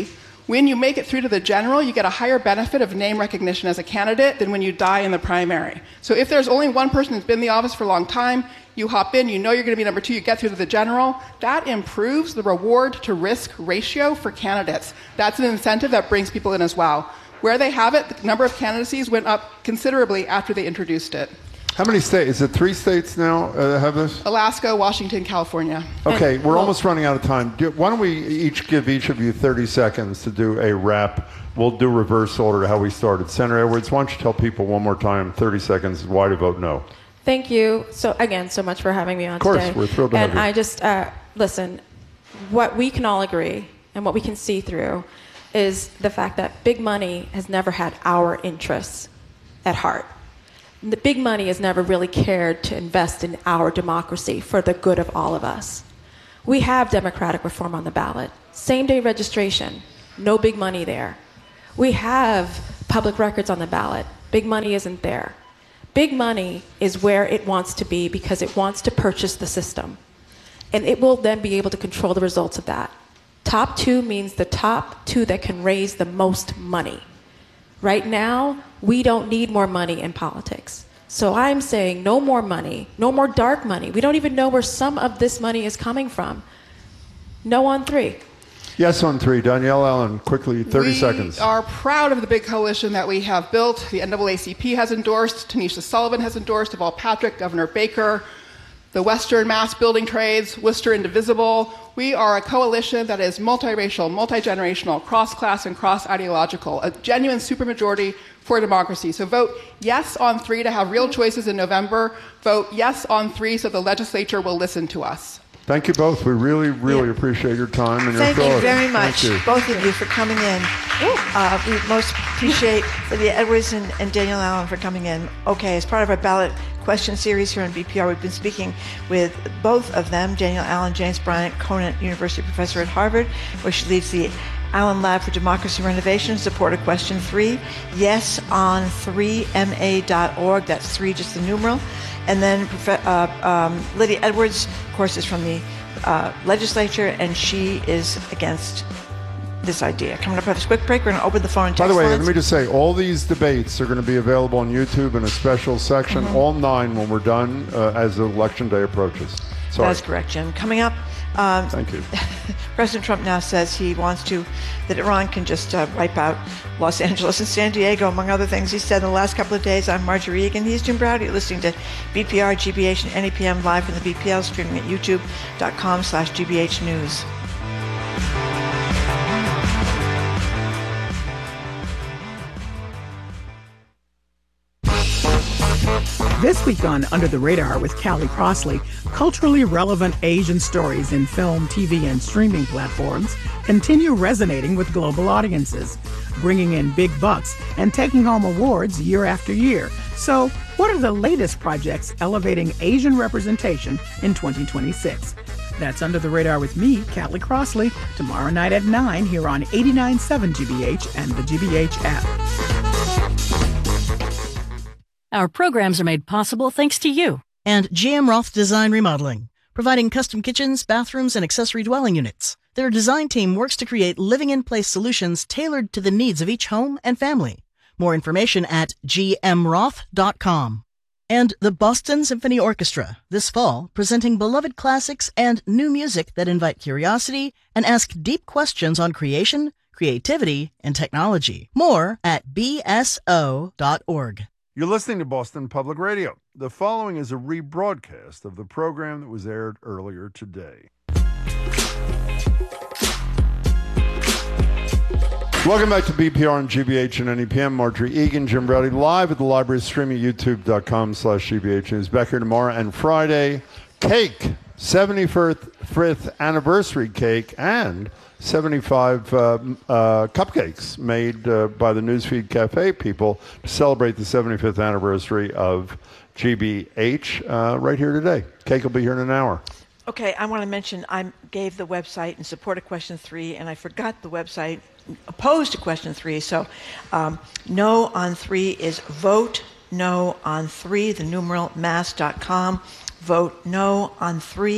When you make it through to the general, you get a higher benefit of name recognition as a candidate than when you die in the primary. So if there's only one person who's been in the office for a long time, you hop in, you know you're going to be number 2, you get through to the general, that improves the reward to risk ratio for candidates. That's an incentive that brings people in as well. Where they have it, the number of candidacies went up considerably after they introduced it. How many states? Is it 3 states now have this? Alaska, Washington, California. Okay, we're almost running out of time. Why don't we give each of you 30 seconds to do a wrap? We'll do reverse order to how we started. Senator Edwards, why don't you tell people one more time, 30 seconds, why to vote no? Thank you so much for having me on today. Of course, we're thrilled to have you. And I just, listen, what we can all agree and what we can see through is the fact that big money has never had our interests at heart. The big money has never really cared to invest in our democracy for the good of all of us. We have democratic reform on the ballot. Same-day registration, no big money there. We have public records on the ballot. Big money isn't there. Big money is where it wants to be because it wants to purchase the system. And it will then be able to control the results of that. Top 2 means the top 2 that can raise the most money. Right now, we don't need more money in politics. So I'm saying no more money, no more dark money. We don't even know where some of this money is coming from. No on 3. Yes on 3. Danielle Allen, quickly, 30 seconds. We are proud of the big coalition that we have built. The NAACP has endorsed, Tanisha Sullivan has endorsed, Deval Patrick, Governor Baker, the Western Mass Building Trades, Worcester Indivisible. We are a coalition that is multiracial, multi-generational, cross-class, and cross-ideological, a genuine supermajority for democracy. So vote yes on 3 to have real choices in November. Vote yes on 3 so the legislature will listen to us. Thank you both. We really, really appreciate your time and your Thank thoughts. you very much, Thank you. both of you, for coming in. We most appreciate Lydia Edwards and Danielle Allen for coming in. Okay, as part of our ballot question series here on BPR, we've been speaking with both of them, Danielle Allen, James Bryant, Conant University professor at Harvard, where she leads the Allen Lab for Democracy Renovation. Support a question 3, yeson3ma.org. That's 3, just the numeral. And then Lydia Edwards, of course, is from the legislature, and she is against this idea. Coming up after this quick break, we're going to open the phone and text By the way, lines. let me just say, all these debates are going to be available on YouTube in a special section, all 9 when we're done, as Election Day approaches. Sorry. That's correct, Jim. Coming up, thank you. President Trump now says he wants that Iran can just wipe out Los Angeles and San Diego, among other things he said in the last couple of days. I'm Marjorie Egan. He's Jim Browder. You're listening to BPR, GBH, and NEPM live from the BPL, streaming at youtube.com/GBH News. This week on Under the Radar with Callie Crossley, culturally relevant Asian stories in film, TV, and streaming platforms continue resonating with global audiences, bringing in big bucks and taking home awards year after year. So, what are the latest projects elevating Asian representation in 2026? That's Under the Radar with me, Callie Crossley, tomorrow night at 9 here on 89.7 GBH and the GBH app. Our programs are made possible thanks to you. And GM Roth Design Remodeling, providing custom kitchens, bathrooms, and accessory dwelling units. Their design team works to create living-in-place solutions tailored to the needs of each home and family. More information at gmroth.com. And the Boston Symphony Orchestra, this fall, presenting beloved classics and new music that invite curiosity and ask deep questions on creation, creativity, and technology. More at bso.org. You're listening to Boston Public Radio. The following is a rebroadcast of the program that was aired earlier today. Welcome back to BPR and GBH and NEPM. Marjorie Egan, Jim Browder, live at the library, streaming youtube.com/GBH News. Back here tomorrow and Friday. Cake, 75th anniversary cake, and 75 cupcakes made by the Newsfeed Cafe people to celebrate the 75th anniversary of GBH right here today. Cake will be here in an hour. Okay, I want to mention I gave the website in support of question 3, and I forgot the website opposed to question 3. So no on 3 is vote no on 3, the numeral mass.com. vote no on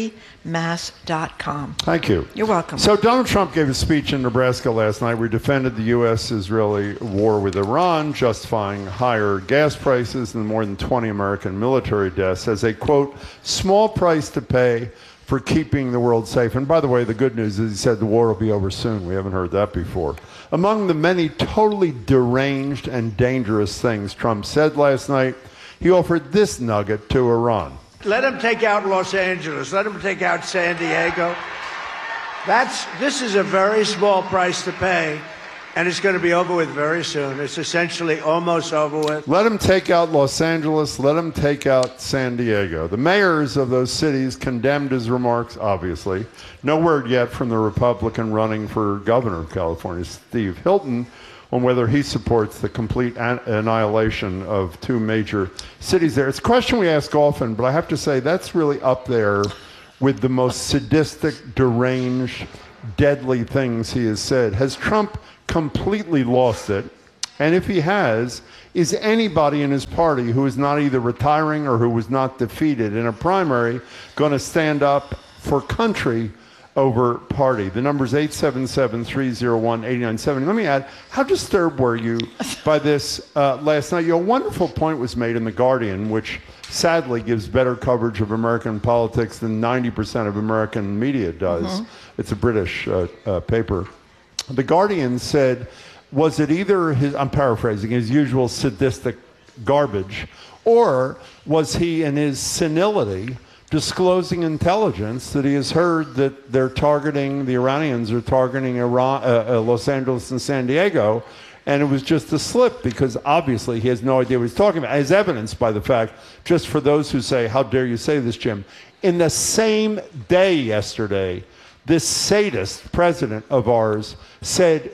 3mass.com. Thank you. You're welcome. So Donald Trump gave a speech in Nebraska last night where he defended the U.S.-Israeli war with Iran, justifying higher gas prices and more than 20 American military deaths as a, quote, small price to pay for keeping the world safe. And by the way, the good news is he said the war will be over soon. We haven't heard that before. Among the many totally deranged and dangerous things Trump said last night, he offered this nugget to Iran. Let them take out Los Angeles. Let them take out San Diego. This is a very small price to pay, and it's going to be over with very soon. It's essentially almost over with. Let them take out Los Angeles. Let them take out San Diego. The mayors of those cities condemned his remarks, obviously. No word yet from the Republican running for governor of California, Steve Hilton, on whether he supports the complete annihilation of two major cities there. It's a question we ask often, but I have to say that's really up there with the most sadistic, deranged, deadly things he has said. Has Trump completely lost it? And if he has, is anybody in his party who is not either retiring or who was not defeated in a primary going to stand up for country over party? The number's 877-301-8970. Let me add, how disturbed were you by this last night? A wonderful point was made in The Guardian, which sadly gives better coverage of American politics than 90% of American media does. Mm-hmm. It's a British paper. The Guardian said, was it either his, I'm paraphrasing, his usual sadistic garbage, or was he in his senility disclosing intelligence that he has heard that they're targeting, the Iranians are targeting Iran, Los Angeles and San Diego, and it was just a slip because obviously he has no idea what he's talking about, as evidenced by the fact, just for those who say, how dare you say this, Jim, in the same day yesterday, this sadist president of ours said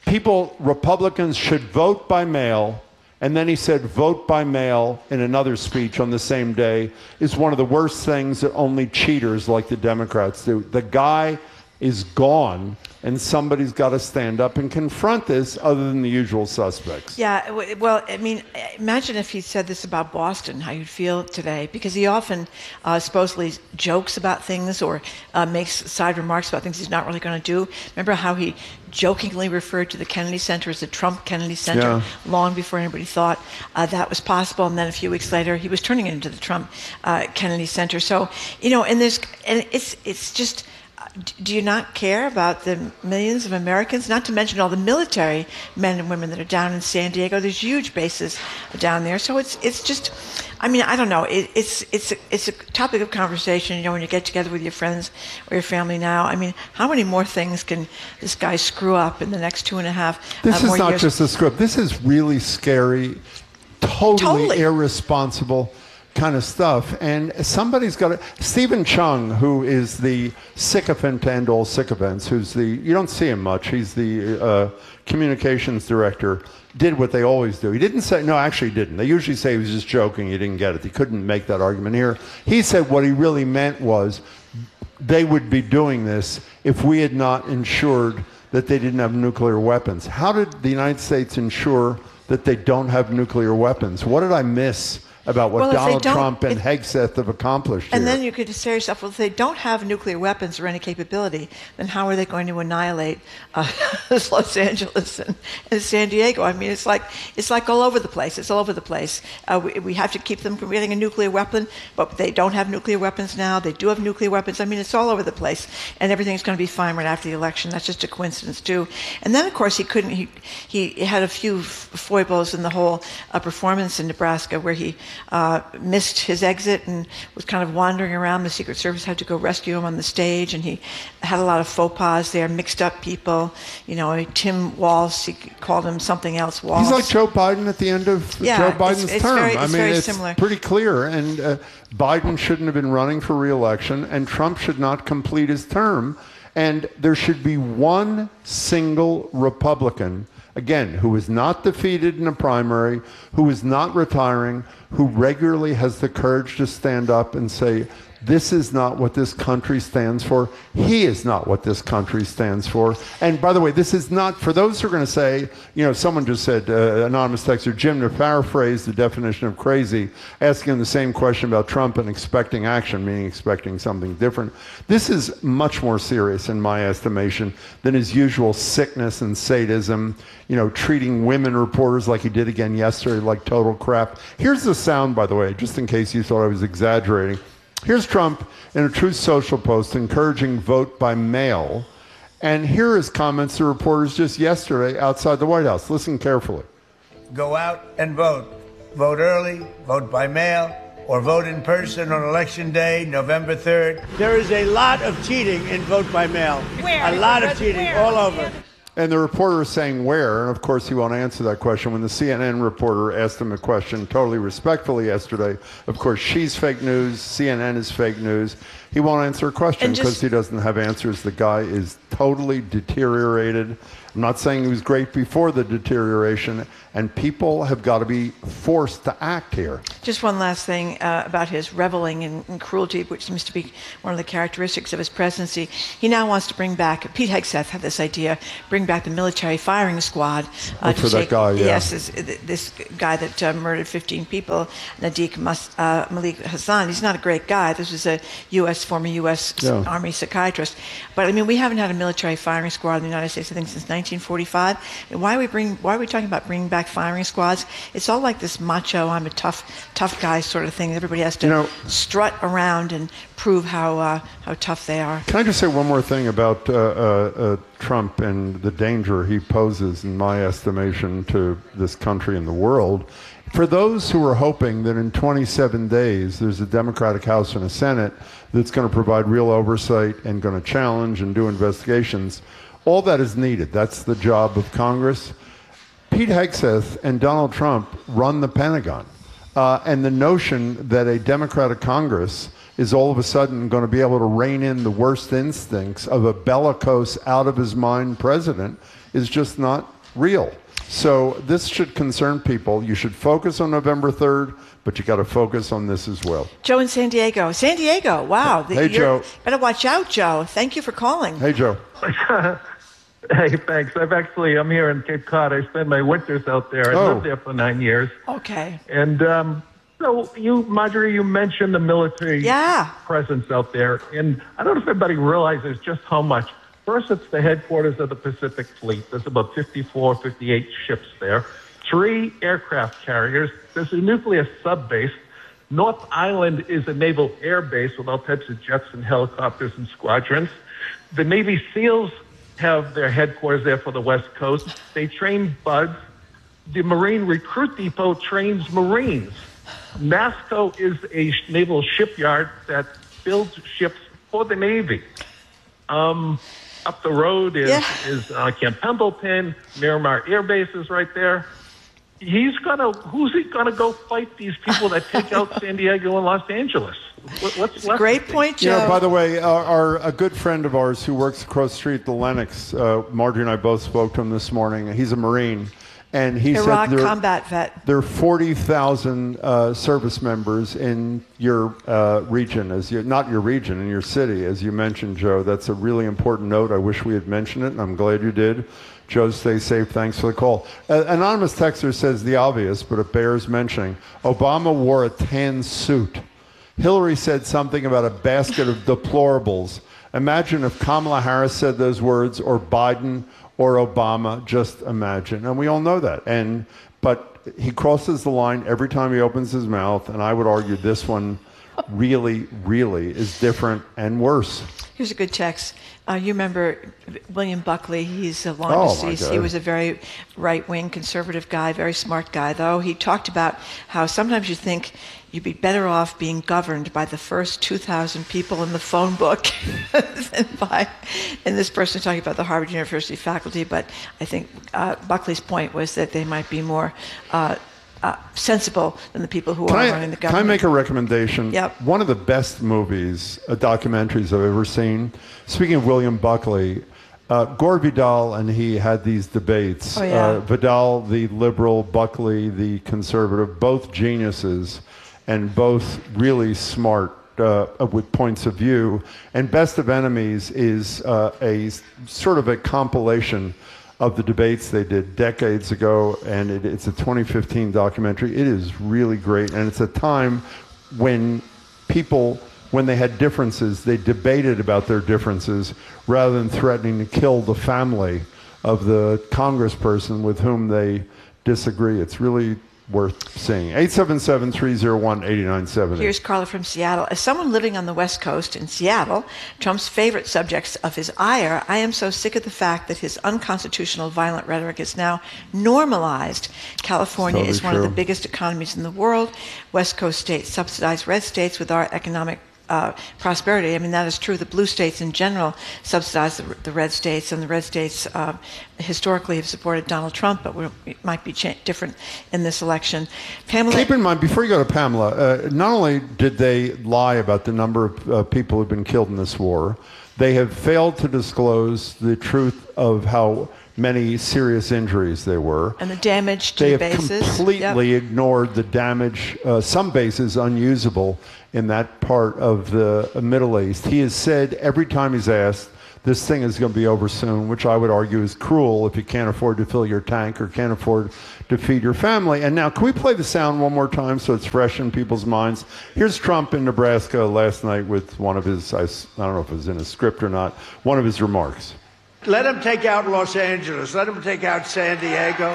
Republicans should vote by mail. And then he said, vote by mail in another speech on the same day is one of the worst things that only cheaters like the Democrats do. The guy is gone, and somebody's got to stand up and confront this other than the usual suspects. Yeah, well, I mean, imagine if he said this about Boston, how you'd feel today, because he often supposedly jokes about things or makes side remarks about things he's not really going to do. Remember how he jokingly referred to the Kennedy Center as the Trump Kennedy Center long before anybody thought that was possible, and then a few weeks later he was turning it into the Trump Kennedy Center. So, and it's just, do you not care about the millions of Americans, not to mention all the military men and women that are down in San Diego? There's huge bases down there. So it's just, I mean, I don't know. It's a topic of conversation, when you get together with your friends or your family now. I mean, how many more things can this guy screw up in the next 2.5 more years? This is not just a screw up. This is really scary, totally irresponsible kind of stuff. And somebody's got to... Stephen Chung, who is the sycophant to end all sycophants, you don't see him much. He's the communications director, did what they always do. He didn't say... No, actually he didn't. They usually say he was just joking. He didn't get it. He couldn't make that argument here. He said what he really meant was they would be doing this if we had not ensured that they didn't have nuclear weapons. How did the United States ensure that they don't have nuclear weapons? What did I miss about what Donald Trump and Hegseth have accomplished and here? Then you could say to yourself, well, if they don't have nuclear weapons or any capability, then how are they going to annihilate Los Angeles and San Diego? I mean, it's like all over the place. It's all over the place. We have to keep them from getting a nuclear weapon, but they don't have nuclear weapons now. They do have nuclear weapons. I mean, it's all over the place, and everything's going to be fine right after the election. That's just a coincidence, too. And then, of course, he had a few foibles in the whole performance in Nebraska where he missed his exit and was kind of wandering around. The Secret Service had to go rescue him on the stage, and he had a lot of faux pas there, mixed up people. Tim Walz, he called him something else. Walz. He's like Joe Biden at the end of Joe Biden's term. It's similar. Pretty clear. And Biden shouldn't have been running for re-election, and Trump should not complete his term. And there should be one single Republican, again, who is not defeated in a primary, who is not retiring, who regularly has the courage to stand up and say, this is not what this country stands for. He is not what this country stands for. And by the way, this is not, for those who are going to say, someone just said, anonymous texter, Jim, to paraphrase the definition of crazy, asking the same question about Trump and expecting action, meaning expecting something different. This is much more serious, in my estimation, than his usual sickness and sadism, treating women reporters like he did again yesterday like total crap. Here's the sound, by the way, just in case you thought I was exaggerating. Here's Trump in a Truth Social post encouraging vote by mail. And here are his comments to reporters just yesterday outside the White House. Listen carefully. Go out and vote. Vote early, vote by mail, or vote in person on Election Day, November 3rd. There is a lot of cheating in vote by mail. A lot of cheating all over. And the reporter is saying where, and of course he won't answer that question. When the CNN reporter asked him a question totally respectfully yesterday, of course she's fake news, CNN is fake news. He won't answer a question because he doesn't have answers. The guy is totally deteriorated. I'm not saying he was great before the deterioration, and people have got to be forced to act here. Just one last thing about his reveling in cruelty, which seems to be one of the characteristics of his presidency. He now wants to bring back, Pete Hegseth had this idea, bring back the military firing squad. For that guy, yeah. Yes, this guy that murdered 15 people, Malik Hassan. He's not a great guy. This was a former U.S. Army psychiatrist. But, I mean, we haven't had a military firing squad in the United States, I think, since 1945. And why are we talking about bringing back firing squads? It's all like this macho, I'm a tough guy sort of thing. Everybody has to strut around and prove how tough they are. Can I just say one more thing about Trump and the danger he poses, in my estimation, to this country and the world? For those who are hoping that in 27 days there's a Democratic House and a Senate that's going to provide real oversight and going to challenge and do investigations, all that is needed. That's the job of Congress. Pete Hegseth and Donald Trump run the Pentagon. And the notion that a Democratic Congress is all of a sudden going to be able to rein in the worst instincts of a bellicose, out-of-his-mind president is just not real. So this should concern people. You should focus on November 3rd, but you got to focus on this as well. Joe in San Diego. San Diego, wow. Hey, Joe. Better watch out, Joe. Thank you for calling. Hey, Joe. Hey, thanks. I'm here in Cape Cod. I spend my winters out there. I lived there for 9 years. Okay. And so Marjorie, you mentioned the military presence out there. And I don't know if everybody realizes just how much. First, it's the headquarters of the Pacific Fleet. There's about 54, 58 ships there. 3 aircraft carriers. There's a nuclear sub-base. North Island is a naval air base with all types of jets and helicopters and squadrons. The Navy SEALs have their headquarters there for the West Coast. They train buds. The Marine Recruit Depot trains Marines. NASSCO is a naval shipyard that builds ships for the Navy. Up the road is Camp Pendleton. Miramar Air Base is right there. Who's he gonna go fight these people that take out San Diego and Los Angeles? What's left? Great point, Joe. By the way, a good friend of ours who works across the street at the Lennox, Marjorie and I both spoke to him this morning. He's a Marine. And he Iraq said combat vet. There are 40,000 service members in your region, not your region, in your city, as you mentioned, Joe. That's a really important note. I wish we had mentioned it, and I'm glad you did. Joe, stay safe. Thanks for the call. Anonymous texter says the obvious, but it bears mentioning. Obama wore a tan suit. Hillary said something about a basket of deplorables. Imagine if Kamala Harris said those words, or Biden, or Obama. Just imagine. And we all know that. But he crosses the line every time he opens his mouth, and I would argue this one really, really is different and worse. Here's a good text. You remember William Buckley. He's long deceased. He was a very right-wing conservative guy, very smart guy, though. He talked about how sometimes you think you'd be better off being governed by the first 2,000 people in the phone book and this person talking about the Harvard University faculty, but I think Buckley's point was that they might be more sensible than the people who are running the government. Can I make a recommendation? Yep. One of the best movies, documentaries I've ever seen, speaking of William Buckley, Gore Vidal and he had these debates. Oh, yeah. Vidal, the liberal, Buckley, the conservative, both geniuses and both really smart with points of view. And Best of Enemies is a sort of a compilation of the debates they did decades ago, and it's a 2015 documentary. It is really great, and it's a time when people, when they had differences, they debated about their differences rather than threatening to kill the family of the congressperson with whom they disagree. It's really worth seeing. 877-301-8970. Here's Carla from Seattle. As someone living on the West Coast in Seattle, Trump's favorite subjects of his ire, I am so sick of the fact that his unconstitutional violent rhetoric is now normalized. California is one of the biggest economies in the world. West Coast states subsidize red states with our economic prosperity. I mean, that is true. The blue states in general subsidize the red states, and the red states historically have supported Donald Trump, but it might be different in this election. Pamela, keep in mind, before you go to Pamela, not only did they lie about the number of people who've been killed in this war, they have failed to disclose the truth of how many serious injuries there were. And the damage to bases. They have completely ignored the damage, some bases unusable in that part of the Middle East. He has said every time he's asked, this thing is going to be over soon, which I would argue is cruel if you can't afford to fill your tank or can't afford to feed your family. And now, can we play the sound one more time so it's fresh in people's minds? Here's Trump in Nebraska last night with one of his, I don't know if it was in his script or not, one of his remarks. Let them take out Los Angeles. Let them take out San Diego.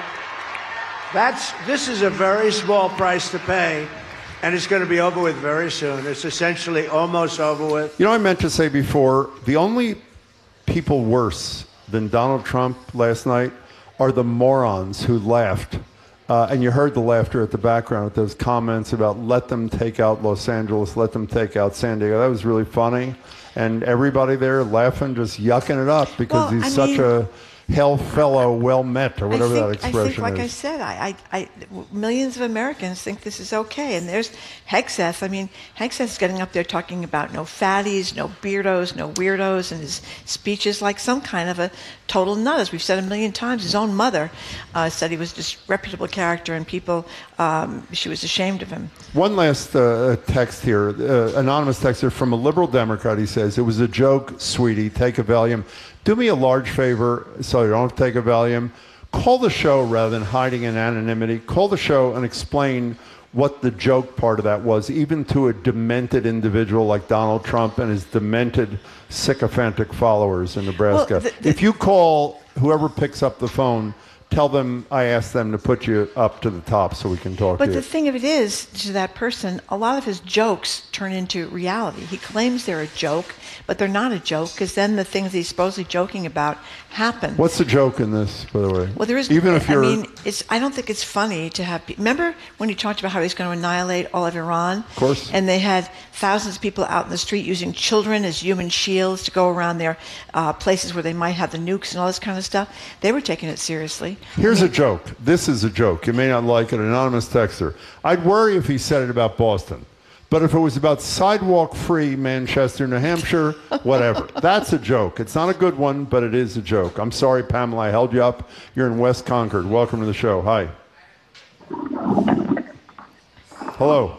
This is a very small price to pay, and it's going to be over with very soon. It's essentially almost over with. You know, I meant to say before, the only people worse than Donald Trump last night are the morons who laughed. And you heard the laughter at the background with those comments about let them take out Los Angeles, let them take out San Diego. That was really funny. And everybody there laughing, just yucking it up because he's such a hail fellow well met, or whatever that expression is. I think, like I said, millions of Americans think this is okay. And there's Hegseth. I mean, Hegseth is getting up there talking about no fatties, no beardos, no weirdos, and his speech is like some kind of a total nut. As we've said a million times, his own mother said he was a disreputable character, and people, she was ashamed of him. One last text here, anonymous texter from a liberal Democrat. He says, it was a joke, sweetie, take a Valium. Do me a large favor, so you don't have to take a Valium. Call the show rather than hiding in anonymity. Call the show and explain what the joke part of that was, even to a demented individual like Donald Trump and his demented, sycophantic followers in Nebraska. Well, if you call whoever picks up the phone, tell them I asked them to put you up to the top so we can talk to you. But the thing of it is, to that person, a lot of his jokes turn into reality. He claims they're a joke, but they're not a joke, because then the things he's supposedly joking about happen. What's the joke in this, by the way? Well, there is. Even if you're, I don't think it's funny to have. Remember when he talked about how he's going to annihilate all of Iran? Of course. And they had thousands of people out in the street using children as human shields to go around their places where they might have the nukes and all this kind of stuff. They were taking it seriously. Here's a joke. This is a joke. You may not like it. Anonymous texter. I'd worry if he said it about Boston. But if it was about sidewalk-free Manchester, New Hampshire, whatever. That's a joke. It's not a good one, but it is a joke. I'm sorry, Pamela, I held you up. You're in West Concord. Welcome to the show. Hi. Hello.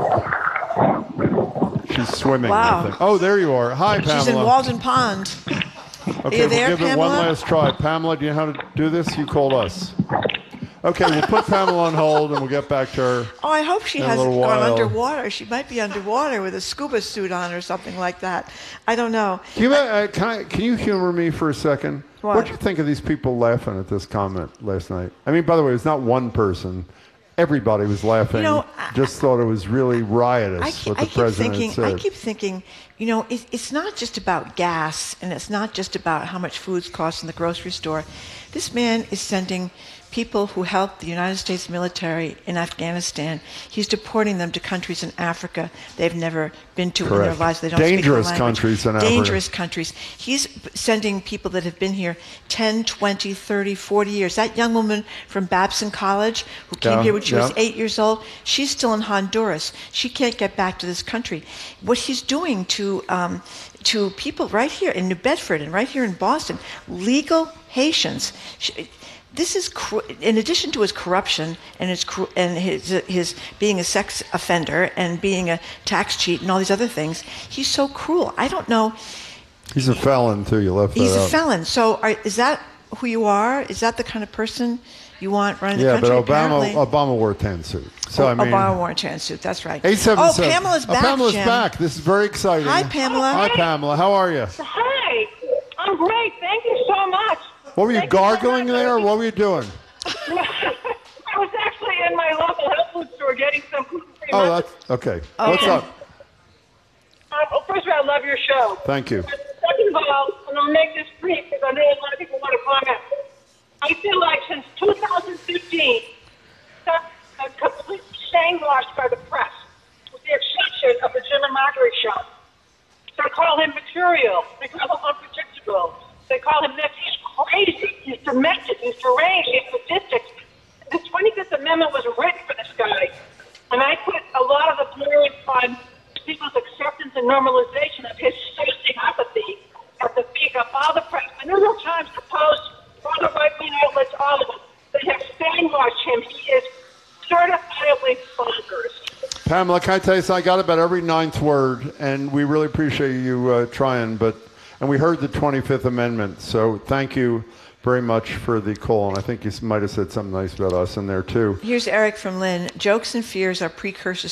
She's swimming. Wow. I think. Oh, there you are. Hi, Pamela. She's in Walden Pond. Okay, you there, we'll give Pamela? it one last try. Pamela, do you know how to do this? You called us. Okay, we'll put Pamela on hold and we'll get back to her. Oh, I hope she hasn't gone underwater. She might be underwater with a scuba suit on or something like that. I don't know. Can you humor me for a second? What did you think of these people laughing at this comment last night? I mean, by the way, it's not one person. Everybody was laughing. Just thought it was really riotous what the president said. I keep thinking, it's not just about gas, and it's not just about how much food's cost in the grocery store. This man is sending people who helped the United States military in Afghanistan. He's deporting them to countries in Africa they've never been to in their lives. They don't Dangerous speak the language. countries in Africa. Dangerous countries. He's sending people that have been here 10, 20, 30, 40 years. That young woman from Babson College who came here when she was 8 years old, she's still in Honduras. She can't get back to this country. What he's doing to people right here in New Bedford and right here in Boston, legal Haitians. This is, in addition to his corruption and his being a sex offender and being a tax cheat and all these other things, he's so cruel. I don't know. He's a felon, too. You left that out. He's a felon. So is that who you are? Is that the kind of person you want running the country? Yeah, but Obama wore a tan suit. So Obama wore a tan suit. That's right. 877. Pamela's back, Pamela's Jim. back. This is very exciting. Hi, Pamela. Hi, Pamela. How are you? Hi. I'm great. Thank you so much. What were you gargling there, or what were you doing? I was actually in my local health food store getting some gluten-free Oh, muffins. that's okay. What's up? Well, first of all, I love your show. Thank you. Second of all, and I'll make this brief because I know a lot of people want to comment. I feel like since 2015, a complete sandwashed by the press, with the exception of the Jim and Marjorie show. They call him material. They call him unpredictable. They call him this. He's crazy. He's demented. He's deranged. He's sadistic. The 25th Amendment was written for this guy. And I put a lot of the blame on people's acceptance and normalization of his sociopathy at the peak of all the press. The New York Times, the Post, all the right-wing outlets, all of them, they have sandwashed him. He is certifiably bonkers. Pamela, can I tell you something? I got about every ninth word, and we really appreciate you trying. And we heard the 25th Amendment, so thank you very much for the call. And I think you might have said something nice about us in there, too. Here's Eric from Lynn. Jokes and fears are precursors